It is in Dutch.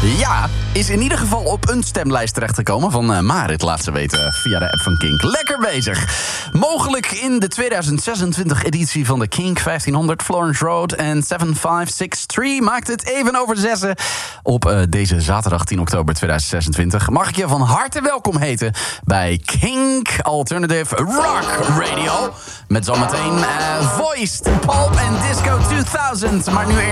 Ja, is in ieder geval op een stemlijst terechtgekomen van Marit, laat ze weten via de app van Kink. Lekker bezig. Mogelijk in de 2026 editie van de Kink 1500 Florence Road en 7563 maakt het even over 6 op deze zaterdag 10 oktober 2026. Mag ik je van harte welkom heten bij Kink Alternative Rock Radio. Met zometeen Voiced, Pulp en Disco 2000. Maar nu eerst